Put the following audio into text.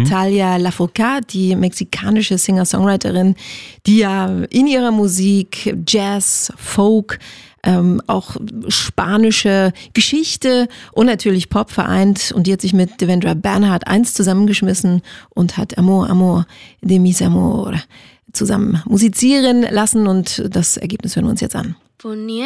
Natalia Lafourcade, die mexikanische Singer-Songwriterin, die ja in ihrer Musik Jazz, Folk, auch spanische Geschichte und natürlich Pop vereint. Und die hat sich mit Devendra Banhart einst zusammengeschmissen und hat Amor, Amor de mis amor zusammen musizieren lassen. Und das Ergebnis hören wir uns jetzt an.